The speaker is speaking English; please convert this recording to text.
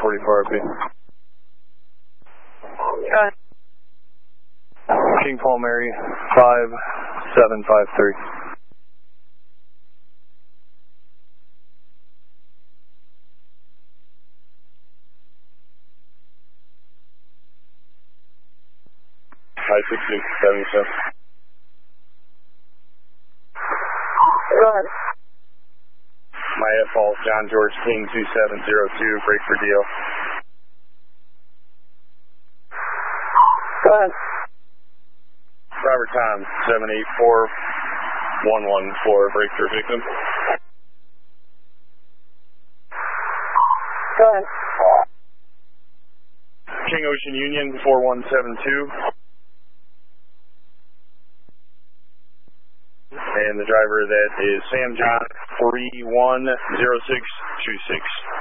44 RP. King Paul Mary 5753. High 6677. Go ahead. Maya Falls, John George King 2702, break for deal. Go ahead. Robert Tom 784114, break for victim. Go ahead. King Ocean Union 4172. And the driver that is Sam John 310626.